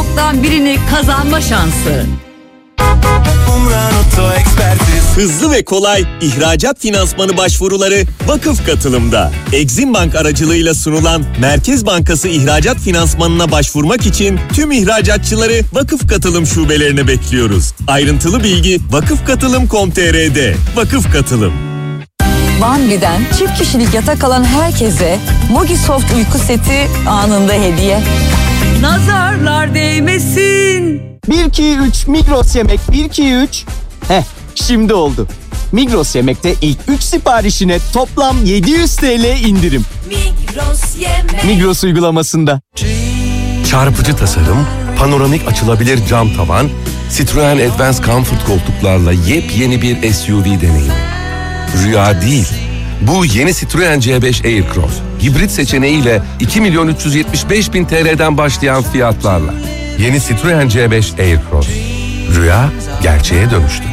stoktan birini kazanma şansı. Umran Oto Ekspertiz. Hızlı ve kolay ihracat finansmanı başvuruları Vakıf Katılım'da. Exim Bank aracılığıyla sunulan Merkez Bankası ihracat finansmanına başvurmak için tüm ihracatçıları Vakıf Katılım şubelerine bekliyoruz. Ayrıntılı bilgi vakıfkatılım.com.tr'de. Vakıf Katılım. Bambi'den çift kişilik yatak alan herkese Mogisoft uyku seti anında hediye. Nazarlar değmesin. 1-2-3 Migros Yemek 1-2-3. Şimdi oldu. Migros Yemek'te ilk 3 siparişine toplam 700 TL indirim. Migros Yemek. Migros uygulamasında. Çarpıcı tasarım, panoramik açılabilir cam tavan, Citroen Advance Comfort koltuklarla yepyeni bir SUV deneyimi. Rüya değil. Bu yeni Citroen C5 Aircross. Hibrit seçeneğiyle 2.375.000 TL'den başlayan fiyatlarla. Yeni Citroen C5 Aircross. Rüya gerçeğe dönüştü.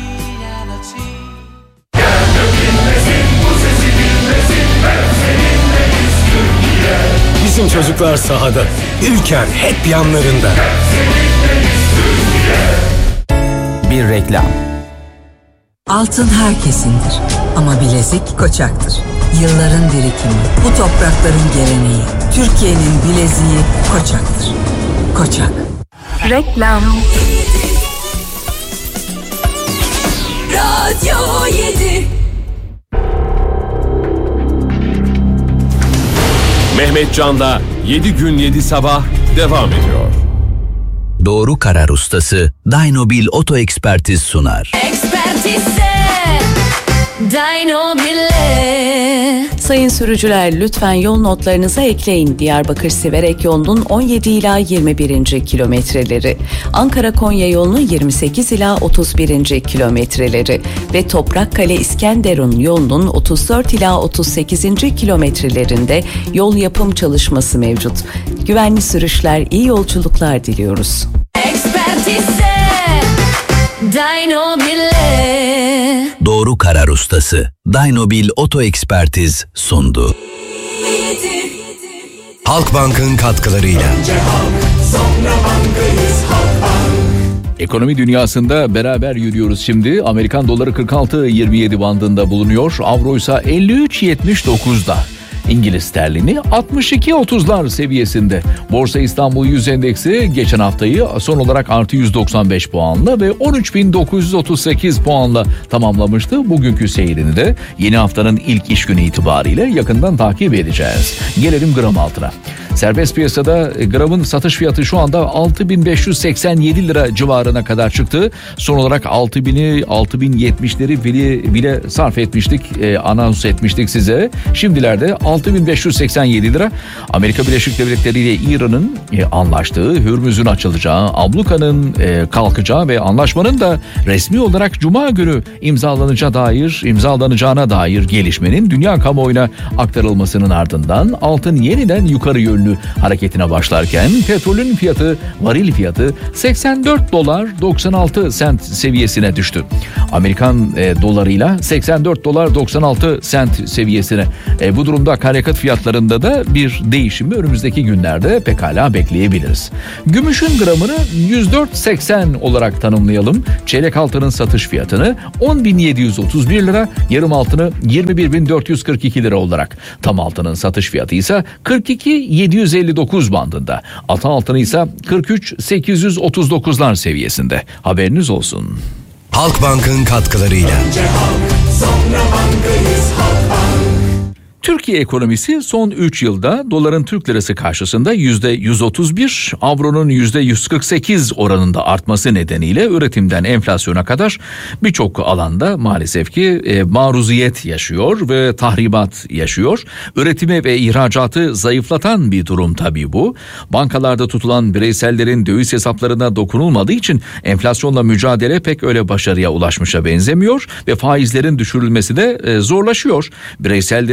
Bizim çocuklar sahada. Ülker hep yanlarında. Bir reklam. Altın herkesindir ama bilezik Koçak'tır. Yılların birikimi, bu toprakların geleneği. Türkiye'nin bileziği Koçak'tır. Koçak. Reklam. Radyo 7. Mehmet Can'da 7 gün 7 sabah devam ediyor. Doğru karar ustası Dynobil Oto Ekspertiz sunar. Ekspertize Dynobil'e. Sayın sürücüler lütfen yol notlarınıza ekleyin. Diyarbakır Siverek yolunun 17 ila 21. kilometreleri, Ankara Konya yolunun 28 ila 31. kilometreleri ve Toprakkale İskenderun yolunun 34 ila 38. kilometrelerinde yol yapım çalışması mevcut. Güvenli sürüşler, iyi yolculuklar diliyoruz. Ekspertize Dynobil'e. Doğru karar ustası Dynobil Oto Ekspertiz sundu. Halkbank'ın katkılarıyla. Ekonomi dünyasında beraber yürüyoruz şimdi. Amerikan doları 46.27 bandında bulunuyor. Avro ise 53.79'da. İngiliz sterlini 62.30'lar seviyesinde. Borsa İstanbul 100 endeksi geçen haftayı son olarak artı 195 puanla ve 13.938 puanla tamamlamıştı. Bugünkü seyrini de yeni haftanın ilk iş günü itibariyle yakından takip edeceğiz. Gelelim gram altına. Serbest piyasada gramın satış fiyatı şu anda 6.587 lira civarına kadar çıktı. Son olarak 6.070'leri bile sarf etmiştik, anons etmiştik size. Şimdilerde 6.587 lira. Amerika Birleşik Devletleri ile İran'ın anlaştığı, Hürmüz'ün açılacağı, ablukanın kalkacağı ve anlaşmanın da resmi olarak Cuma günü imzalanacağına dair gelişmenin dünya kamuoyuna aktarılmasının ardından altın yeniden yukarı yönlü hareketine başlarken petrolün fiyatı, varil fiyatı 84 dolar 96 sent seviyesine düştü. Amerikan dolarıyla 84 dolar 96 sent seviyesine. Bu durumda akaryakıt fiyatlarında da bir değişimi önümüzdeki günlerde pekala bekleyebiliriz. Gümüşün gramını 104.80 olarak tanımlayalım. Çeyrek altının satış fiyatını 10.731 lira, yarım altını 21.442 lira olarak. Tam altının satış fiyatı ise 42.759 bandında. Ata altını ise 43.839'lar seviyesinde. Haberiniz olsun. Halkbank'ın katkılarıyla. Önce halk, sonra bankayız, Halkbank. Türkiye ekonomisi son 3 yılda doların Türk lirası karşısında %131, avronun %148 oranında artması nedeniyle üretimden enflasyona kadar birçok alanda maalesef ki maruziyet yaşıyor ve tahribat yaşıyor. Üretimi ve ihracatı zayıflatan bir durum tabii bu. Bankalarda tutulan bireysellerin döviz hesaplarına dokunulmadığı için enflasyonla mücadele pek öyle başarıya ulaşmışa benzemiyor ve faizlerin düşürülmesi de zorlaşıyor. Bireysellerin döviz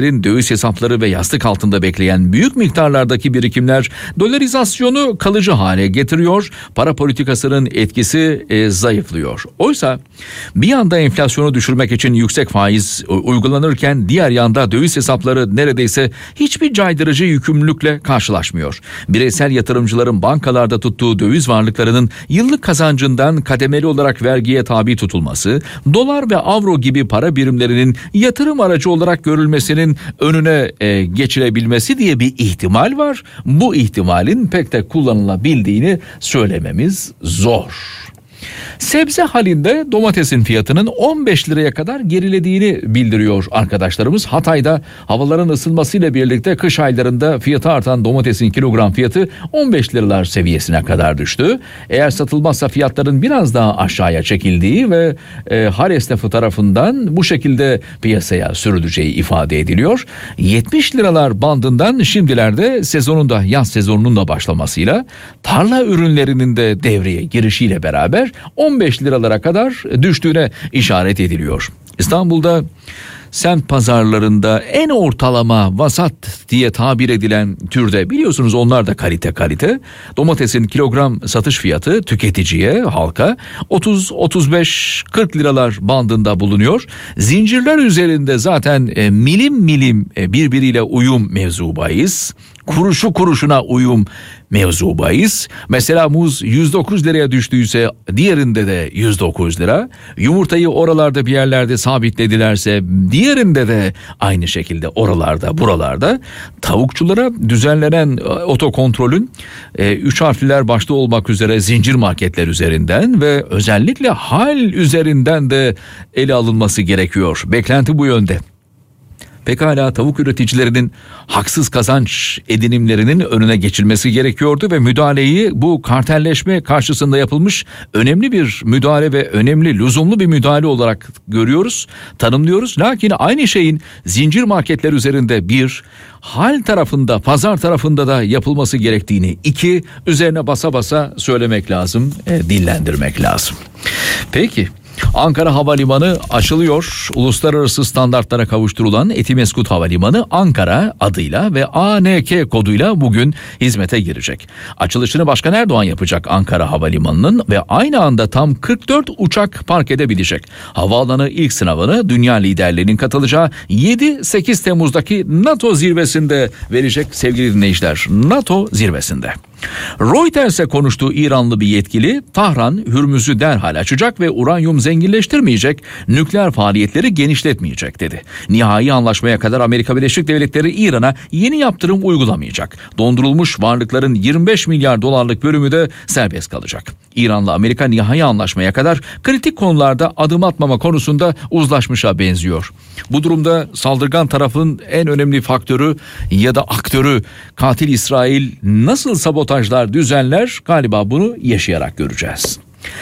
döviz hesapları ve yastık altında bekleyen büyük miktarlardaki birikimler dolarizasyonu kalıcı hale getiriyor. Para politikasının etkisi zayıflıyor. Oysa bir yanda enflasyonu düşürmek için yüksek faiz uygulanırken diğer yanda döviz hesapları neredeyse hiçbir caydırıcı yükümlülükle karşılaşmıyor. Bireysel yatırımcıların bankalarda tuttuğu döviz varlıklarının yıllık kazancından kademeli olarak vergiye tabi tutulması, dolar ve avro gibi para birimlerinin yatırım aracı olarak görülmesinin önüne geçilebilmesi diye bir ihtimal var. Bu ihtimalin pek de kullanılabildiğini söylememiz zor. Sebze halinde domatesin fiyatının 15 liraya kadar gerilediğini bildiriyor arkadaşlarımız. Hatay'da havaların ısınmasıyla birlikte kış aylarında fiyatı artan domatesin kilogram fiyatı 15 liralar seviyesine kadar düştü. Eğer satılmazsa fiyatların biraz daha aşağıya çekildiği ve hal esnafı tarafından bu şekilde piyasaya sürüleceği ifade ediliyor. 70 liralar bandından şimdilerde yaz sezonunun da başlamasıyla tarla ürünlerinin de devreye girişiyle beraber 15 liralara kadar düştüğüne işaret ediliyor. İstanbul'da semt pazarlarında en ortalama vasat diye tabir edilen türde, biliyorsunuz onlar da kalite. Domatesin kilogram satış fiyatı tüketiciye, halka 30-35-40 liralar bandında bulunuyor. Zincirler üzerinde zaten milim birbiriyle uyum mevzu bahis. Kuruşu kuruşuna uyum mevzu bahis. Mesela muz 109 liraya düştüyse diğerinde de 109 lira. Yumurtayı oralarda bir yerlerde sabitledilerse diğerinde de aynı şekilde oralarda buralarda. Tavukçulara düzenlenen otokontrolün 3 harfliler başta olmak üzere zincir marketler üzerinden ve özellikle hal üzerinden de ele alınması gerekiyor. Beklenti bu yönde. Pekala tavuk üreticilerinin haksız kazanç edinimlerinin önüne geçilmesi gerekiyordu ve müdahaleyi bu kartelleşme karşısında yapılmış önemli bir müdahale ve önemli lüzumlu bir müdahale olarak görüyoruz, tanımlıyoruz. Lakin aynı şeyin zincir marketler üzerinde bir, hal tarafında, pazar tarafında da yapılması gerektiğini üzerine basa basa söylemek lazım, dillendirmek lazım. Peki. Ankara Havalimanı açılıyor. Uluslararası standartlara kavuşturulan Etimeskut Havalimanı Ankara adıyla ve ANK koduyla bugün hizmete girecek. Açılışını Başkan Erdoğan yapacak Ankara Havalimanı'nın ve aynı anda tam 44 uçak park edebilecek. Havaalanı ilk sınavını dünya liderlerinin katılacağı 7-8 Temmuz'daki NATO zirvesinde verecek sevgili dinleyiciler. NATO zirvesinde. Reuters'e konuştuğu İranlı bir yetkili, Tahran Hürmüz'ü derhal açacak ve uranyum zenginleştirmeyecek, nükleer faaliyetleri genişletmeyecek dedi. Nihai anlaşmaya kadar Amerika Birleşik Devletleri İran'a yeni yaptırım uygulamayacak. Dondurulmuş varlıkların 25 milyar dolarlık bölümü de serbest kalacak. İran'la Amerika nihai anlaşmaya kadar kritik konularda adım atmama konusunda uzlaşmışa benziyor. Bu durumda saldırgan tarafın en önemli faktörü ya da aktörü katil İsrail nasıl sabotajlar düzenler, galiba bunu yaşayarak göreceğiz.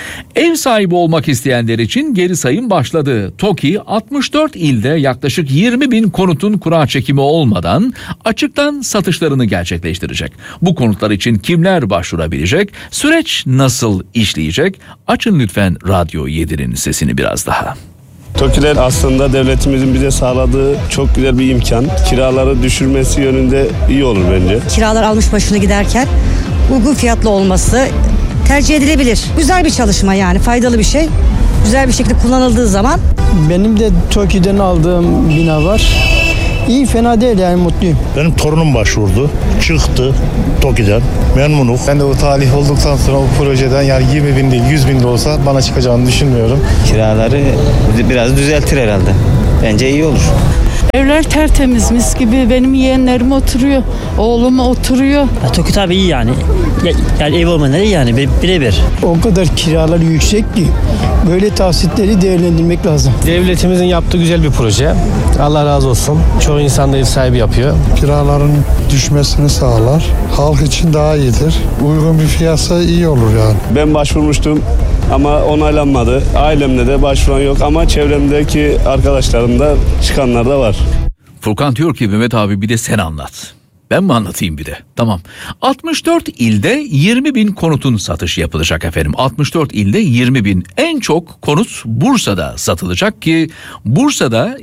Ev sahibi olmak isteyenler için geri sayım başladı. TOKİ 64 ilde yaklaşık 20 bin konutun kura çekimi olmadan açıktan satışlarını gerçekleştirecek. Bu konutlar için kimler başvurabilecek? Süreç nasıl işleyecek? Açın lütfen Radyo 7'nin sesini biraz daha. TOKİ'ler aslında devletimizin bize sağladığı çok güzel bir imkan. Kiraları düşürmesi yönünde iyi olur bence. Kiralar almış başına giderken uygun fiyatlı olması tercih edilebilir. Güzel bir çalışma, yani faydalı bir şey. Güzel bir şekilde kullanıldığı zaman. Benim de TOKİ'den aldığım bina var. İyi, fena değil, yani mutluyum. Benim torunum başvurdu. Çıktı TOKİ'den. Memnunum. Ben de o talih olduktan sonra bu projeden yani 20 bin değil 100 bin de olsa bana çıkacağını düşünmüyorum. Kiraları biraz düzeltir herhalde. Bence iyi olur. Evler tertemiz, mis gibi. Benim yeğenlerim oturuyor, oğlum oturuyor. TOKİ tabii iyi yani. Yani ev olmaları yani birebir. O kadar kiralar yüksek ki böyle tahsitleri değerlendirmek lazım. Devletimizin yaptığı güzel bir proje. Allah razı olsun. Çoğu insan da ev sahibi yapıyor. Kiraların düşmesini sağlar. Halk için daha iyidir. Uygun bir fiyatsa iyi olur yani. Ben başvurmuştum ama onaylanmadı. Ailemde de başvuran yok ama çevremdeki arkadaşlarımda çıkanlar da var. Furkan diyor ki Mehmet abi bir de sen anlat. Ben mi anlatayım bir de? Tamam. 64 ilde 20 bin konutun satışı yapılacak efendim. 64 ilde 20 bin. En çok konut Bursa'da satılacak ki Bursa'da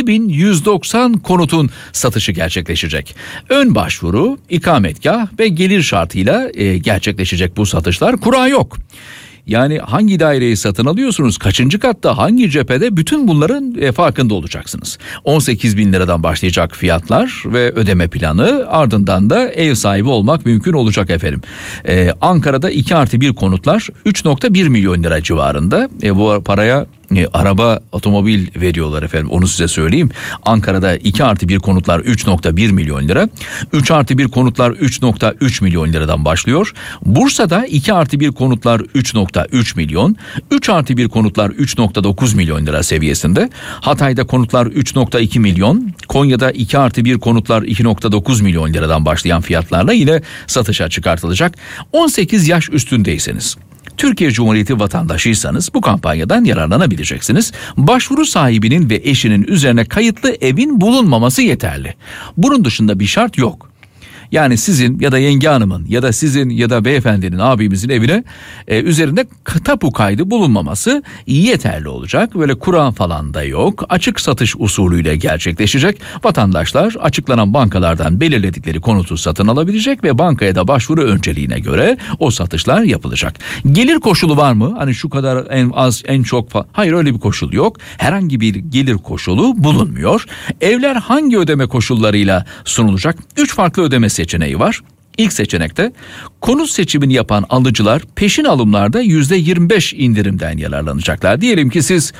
2190 konutun satışı gerçekleşecek. Ön başvuru, ikametgah ve gelir şartıyla gerçekleşecek bu satışlar. Kura yok. Yani hangi daireyi satın alıyorsunuz, kaçıncı katta, hangi cephede, bütün bunların farkında olacaksınız. 18 bin liradan başlayacak fiyatlar ve ödeme planı, ardından da ev sahibi olmak mümkün olacak efendim. Ankara'da 2+1 konutlar 3.1 milyon lira civarında. Bu paraya araba, otomobil veriyorlar efendim, onu size söyleyeyim. Ankara'da 2+1 konutlar 3.1 milyon lira. 3+1 konutlar 3.3 milyon liradan başlıyor. Bursa'da 2+1 konutlar 3.3 milyon. 3+1 konutlar 3.9 milyon lira seviyesinde. Hatay'da konutlar 3.2 milyon. Konya'da 2+1 konutlar 2.9 milyon liradan başlayan fiyatlarla yine satışa çıkartılacak. 18 yaş üstündeyseniz, Türkiye Cumhuriyeti vatandaşıysanız bu kampanyadan yararlanabileceksiniz. Başvuru sahibinin ve eşinin üzerine kayıtlı evin bulunmaması yeterli. Bunun dışında bir şart yok. Yani sizin ya da yenge hanımın ya da sizin ya da beyefendinin, abimizin evine üzerinde tapu kaydı bulunmaması yeterli olacak. Böyle Kur'an falan da yok. Açık satış usulüyle gerçekleşecek. Vatandaşlar açıklanan bankalardan belirledikleri konutu satın alabilecek ve bankaya da başvuru önceliğine göre o satışlar yapılacak. Gelir koşulu var mı? Hani şu kadar, en az, en çok falan. Hayır, öyle bir koşul yok. Herhangi bir gelir koşulu bulunmuyor. Evler hangi ödeme koşullarıyla sunulacak? 3 farklı ödeme seçeneği var. İlk seçenekte konut seçimini yapan alıcılar peşin alımlarda %25 indirimden yararlanacaklar. Diyelim ki siz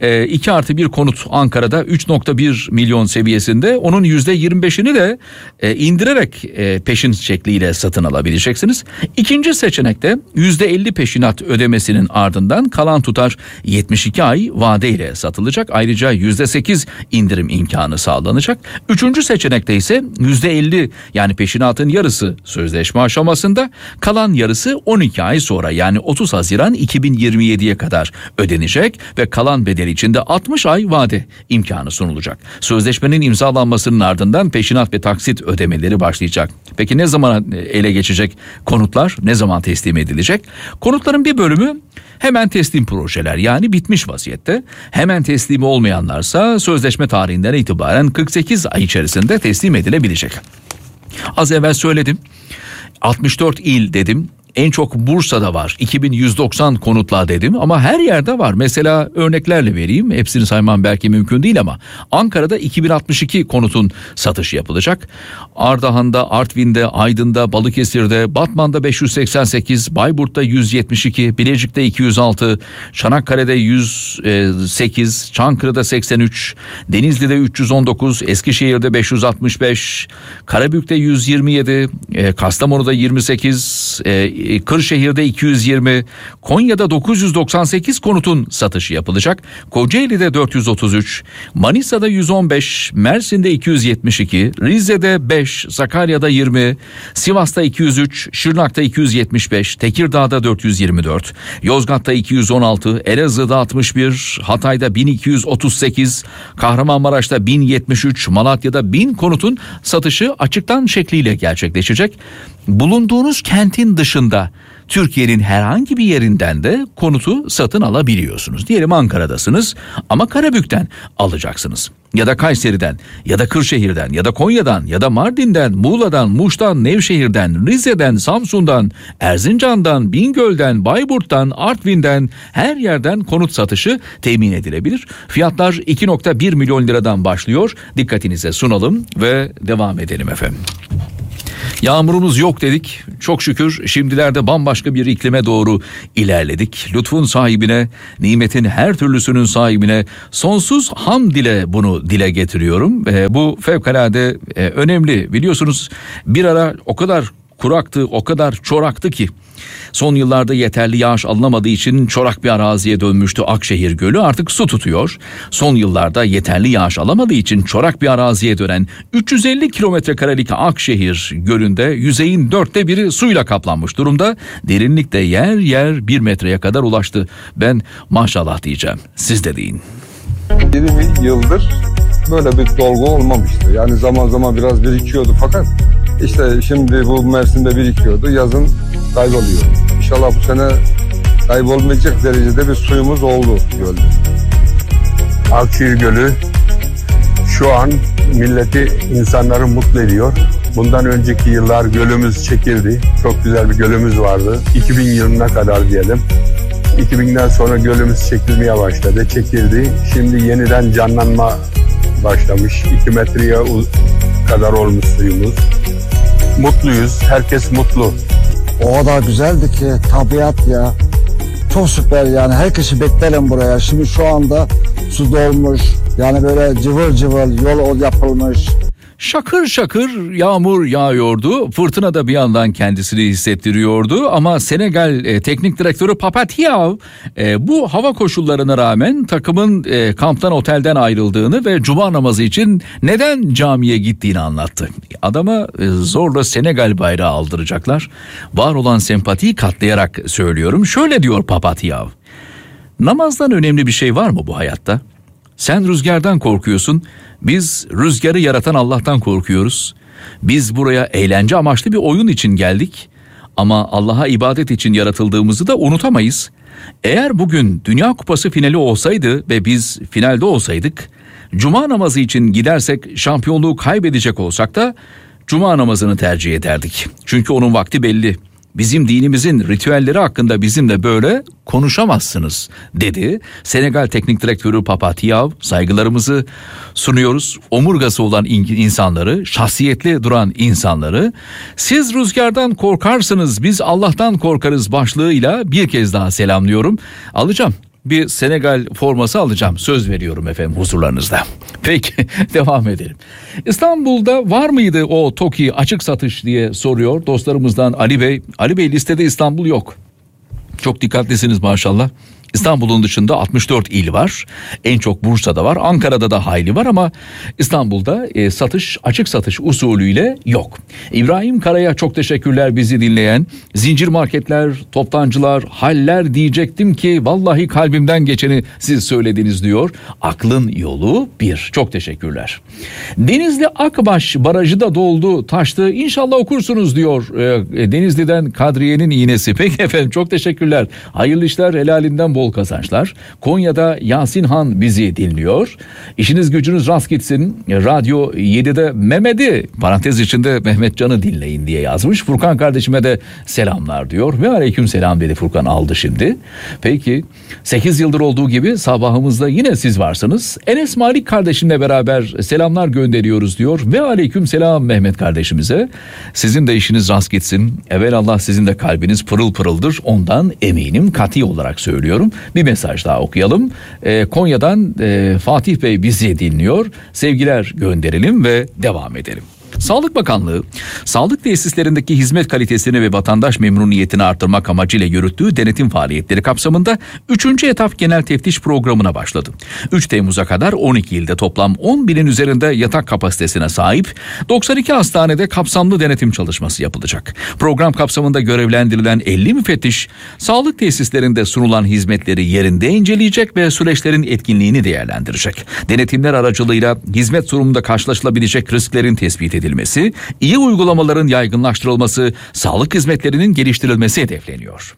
2+1 konut Ankara'da 3.1 milyon seviyesinde, onun %25'ini de indirerek peşin şekliyle satın alabileceksiniz. İkinci seçenekte %50 peşinat ödemesinin ardından kalan tutar 72 ay vadeyle satılacak. Ayrıca %8 indirim imkanı sağlanacak. Üçüncü seçenekte ise %50, yani peşinatın yarısı sözleşme aşamasında, kalan yarısı 12 ay sonra, yani 30 Haziran 2027'ye kadar ödenecek ve kalan bedel içinde 60 ay vade imkanı sunulacak. Sözleşmenin imzalanmasının ardından peşinat ve taksit ödemeleri başlayacak. Peki ne zaman ele geçecek konutlar? Ne zaman teslim edilecek? Konutların bir bölümü hemen teslim projeler, yani bitmiş vaziyette. Hemen teslimi olmayanlarsa sözleşme tarihinden itibaren 48 ay içerisinde teslim edilebilecek. Az evvel söyledim. 64 il dedim. En çok Bursa'da var. 2190 konutlar dedim ama her yerde var. Mesela örneklerle vereyim. Hepsini saymam belki mümkün değil ama Ankara'da 2062 konutun satışı yapılacak. Ardahan'da, Artvin'de, Aydın'da, Balıkesir'de, Batman'da 588, Bayburt'ta 172, Bilecik'te 206, Çanakkale'de 108, Çankırı'da 83, Denizli'de 319, Eskişehir'de 565, Karabük'te 127, Kastamonu'da 28, Kırşehir'de 220, Konya'da 998 konutun satışı yapılacak. Kocaeli'de 433, Manisa'da 115, Mersin'de 272, Rize'de 5, Sakarya'da 20, Sivas'ta 203, Şırnak'ta 275, Tekirdağ'da 424, Yozgat'ta 216, Elazığ'da 61, Hatay'da 1238, Kahramanmaraş'ta 1073, Malatya'da 1000 konutun satışı açıktan şekliyle gerçekleşecek. Bulunduğunuz kentin dışında Türkiye'nin herhangi bir yerinden de konutu satın alabiliyorsunuz. Diyelim Ankara'dasınız ama Karabük'ten alacaksınız. Ya da Kayseri'den, ya da Kırşehir'den, ya da Konya'dan, ya da Mardin'den, Muğla'dan, Muş'tan, Nevşehir'den, Rize'den, Samsun'dan, Erzincan'dan, Bingöl'den, Bayburt'tan, Artvin'den, her yerden konut satışı temin edilebilir. Fiyatlar 2.1 milyon liradan başlıyor. Dikkatinize sunalım ve devam edelim efendim. Yağmurumuz yok dedik. Çok şükür şimdilerde bambaşka bir iklime doğru ilerledik. Lütfun sahibine, nimetin her türlüsünün sahibine sonsuz hamd ile bunu dile getiriyorum. Bu fevkalade önemli. Biliyorsunuz bir ara o kadar kuraktı, o kadar çoraktı ki son yıllarda yeterli yağış alınamadığı için çorak bir araziye dönmüştü Akşehir Gölü, artık su tutuyor. Son yıllarda yeterli yağış alamadığı için çorak bir araziye dönen 350 kilometrekarelik Akşehir Gölü'nde yüzeyin 1/4 suyla kaplanmış durumda. Derinlik de yer yer 1 metreye kadar ulaştı. Ben maşallah diyeceğim. Siz de deyin. 20 yıldır böyle bir dolgu olmamıştı. Yani zaman zaman biraz birikiyordu fakat İşte şimdi bu mevsimde birikiyordu, yazın kayboluyor. İnşallah bu sene kaybolmayacak derecede bir suyumuz oldu gölde. Akçayır Gölü şu an milleti, insanları mutlu ediyor. Bundan önceki yıllar gölümüz çekildi. Çok güzel bir gölümüz vardı. 2000 yılına kadar diyelim. 2000'den sonra gölümüz çekilmeye başladı, çekildi. Şimdi yeniden canlanma başlamış. 2 metreye kadar olmuş suyumuz. Mutluyuz, herkes mutlu. O kadar güzeldi ki tabiat ya. Çok süper yani, herkesi beklerim buraya. Şimdi şu anda su dolmuş. Yani böyle cıvıl cıvıl yol yapılmış. Şakır şakır yağmur yağıyordu. Fırtına da bir yandan kendisini hissettiriyordu. Ama Senegal teknik direktörü Papatiav bu hava koşullarına rağmen takımın kamptan, otelden ayrıldığını ve cuma namazı için neden camiye gittiğini anlattı. Adama zorla Senegal bayrağı aldıracaklar. Var olan sempatiyi katlayarak söylüyorum. Şöyle diyor Papatiav. Namazdan önemli bir şey var mı bu hayatta? Sen rüzgardan korkuyorsun. Biz rüzgarı yaratan Allah'tan korkuyoruz. Biz buraya eğlence amaçlı bir oyun için geldik. Ama Allah'a ibadet için yaratıldığımızı da unutamayız. Eğer bugün Dünya Kupası finali olsaydı ve biz finalde olsaydık, cuma namazı için gidersek şampiyonluğu kaybedecek olsak da cuma namazını tercih ederdik. Çünkü onun vakti belli. Bizim dinimizin ritüelleri hakkında bizimle böyle konuşamazsınız dedi. Senegal Teknik Direktörü Papatiav, saygılarımızı sunuyoruz. Omurgası olan insanları, şahsiyetli duran insanları, siz rüzgardan korkarsınız, biz Allah'tan korkarız başlığıyla bir kez daha selamlıyorum. Alacağım. Bir Senegal forması alacağım. Söz veriyorum efendim huzurlarınızda. Peki devam edelim. İstanbul'da var mıydı o TOKİ açık satış diye soruyor dostlarımızdan Ali Bey. Ali Bey, listede İstanbul yok. Çok dikkatlisiniz maşallah. İstanbul'un dışında 64 il var. En çok Bursa'da var. Ankara'da da hayli var ama İstanbul'da satış, açık satış usulüyle yok. İbrahim Kara'ya çok teşekkürler bizi dinleyen. Zincir marketler, toptancılar, haller diyecektim ki vallahi kalbimden geçeni siz söylediniz diyor. Aklın yolu bir. Çok teşekkürler. Denizli Akbaş barajı da doldu, taştı. İnşallah okursunuz diyor Denizli'den Kadriye'nin iğnesi. Peki efendim, çok teşekkürler. Hayırlı işler, helalinden bol kazançlar. Konya'da Yasin Han bizi dinliyor. İşiniz gücünüz rast gitsin. Radyo 7'de Mehmet'i, parantez içinde Mehmetcan'ı dinleyin diye yazmış. Furkan kardeşime de selamlar diyor. Ve aleyküm selam dedi Furkan, aldı şimdi. Peki 8 yıldır olduğu gibi sabahımızda yine siz varsınız. Enes Malik kardeşimle beraber selamlar gönderiyoruz diyor. Ve aleyküm selam Mehmet kardeşimize. Sizin de işiniz rast gitsin. Evelallah sizin de kalbiniz pırıl pırıldır. Ondan eminim, kati olarak söylüyorum. Bir mesaj daha okuyalım. Konya'dan Fatih Bey bizi dinliyor. Sevgiler gönderelim ve devam edelim. Sağlık Bakanlığı, sağlık tesislerindeki hizmet kalitesini ve vatandaş memnuniyetini artırmak amacıyla yürüttüğü denetim faaliyetleri kapsamında 3. etap genel teftiş programına başladı. 3 Temmuz'a kadar 12 ilde toplam 10.000'in üzerinde yatak kapasitesine sahip 92 hastanede kapsamlı denetim çalışması yapılacak. Program kapsamında görevlendirilen 50 müfettiş, sağlık tesislerinde sunulan hizmetleri yerinde inceleyecek ve süreçlerin etkinliğini değerlendirecek. Denetimler aracılığıyla hizmet sunumunda karşılaşılabilecek risklerin tespit edilmesi, iyi uygulamaların yaygınlaştırılması, sağlık hizmetlerinin geliştirilmesi hedefleniyor.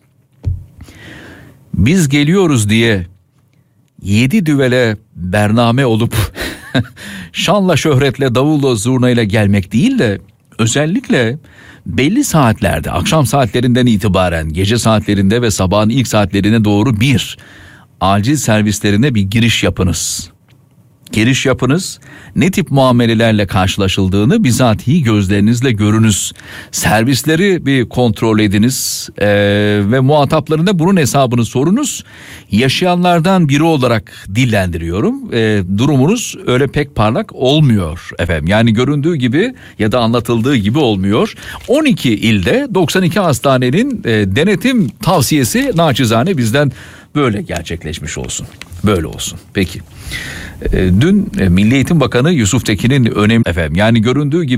Biz geliyoruz diye 7 düvele bername olup şanla şöhretle davulla zurnayla gelmek değil de özellikle belli saatlerde, akşam saatlerinden itibaren gece saatlerinde ve sabahın ilk saatlerine doğru acil servislerine bir giriş yapınız. Giriş yapınız, ne tip muamelelerle karşılaşıldığını bizatihi gözlerinizle görünüz. Servisleri bir kontrol ediniz ve muhataplarına bunun hesabını sorunuz. Yaşayanlardan biri olarak dillendiriyorum. Durumunuz öyle pek parlak olmuyor efendim. Yani göründüğü gibi ya da anlatıldığı gibi olmuyor. 12 ilde 92 hastanenin denetim tavsiyesi naçizane bizden böyle gerçekleşmiş olsun. Böyle olsun. Peki. Dün Milli Eğitim Bakanı Yusuf Tekin'in önemli efendim, yani göründüğü gibi